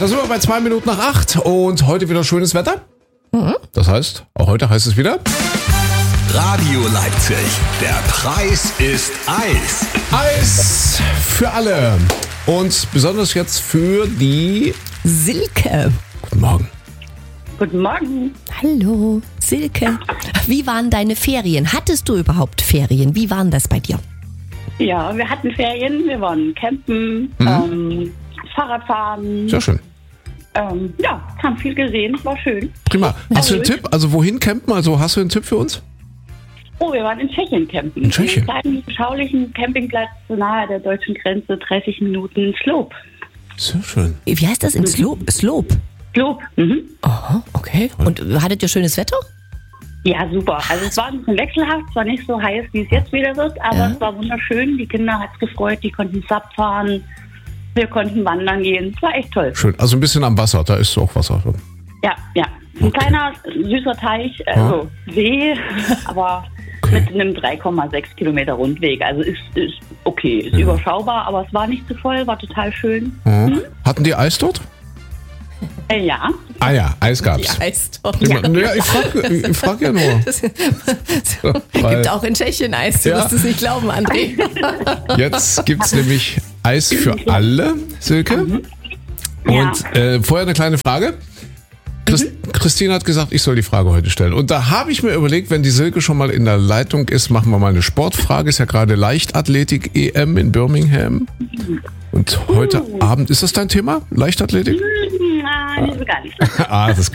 da sind wir bei 2 Minuten nach 8 und heute wieder schönes Wetter. Das heißt, auch heute heißt es wieder... Radio Leipzig, der Preis ist Eis. Eis für alle. Und besonders jetzt für die... Silke. Guten Morgen. Guten Morgen. Hallo, Silke. Wie waren deine Ferien? Hattest du überhaupt Ferien? Wie waren das bei dir? Ja, wir hatten Ferien, wir waren campen, Fahrradfahren. Sehr schön. Ja, haben viel gesehen, war schön. Prima. Hast du einen Tipp? Also wohin campen? Also hast du einen Tipp für uns? Oh, wir waren in Tschechien campen. In Tschechien? Einen kleinen, beschaulichen Campingplatz nahe der deutschen Grenze, 30 Minuten Slope. Sehr schön. Wie heißt das? In Slope? Slope, Aha, okay. Und hattet ihr schönes Wetter? Ja, super. Also es war ein bisschen wechselhaft, es war nicht so heiß, wie es jetzt wieder wird, aber Ja. es war wunderschön. Die Kinder hat es gefreut, die konnten SUP fahren, wir konnten wandern gehen. Es war echt toll. Schön. Also ein bisschen am Wasser, da ist auch Wasser drin. Ja, ja. Ein kleiner, süßer Teich, also See, aber mit einem 3,6 Kilometer Rundweg. Also ist okay, ist überschaubar, aber es war nicht zu voll, war total schön. Hatten die Eis dort? Ja, Ah ja, Eis gab's. Eis doch. Ja, ich frag ja nur. Gibt auch in Tschechien Eis, du Ja. wirst es nicht glauben, André. Jetzt gibt's nämlich Eis für alle, Silke. Und vorher eine kleine Frage. Christine hat gesagt, ich soll die Frage heute stellen. Und da habe ich mir überlegt, wenn die Silke schon mal in der Leitung ist, machen wir mal eine Sportfrage. Ist ja gerade Leichtathletik-EM in Birmingham. Und heute Abend, ist das dein Thema? Leichtathletik? nein, so gar nicht. Ah, das